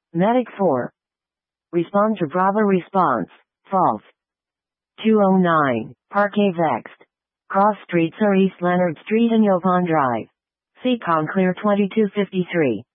Medic 4. Respond to Bravo response. False. 209. Parquet vexed. Cross streets are East Leonard Street and Yopon Drive. Seacon clear 2253.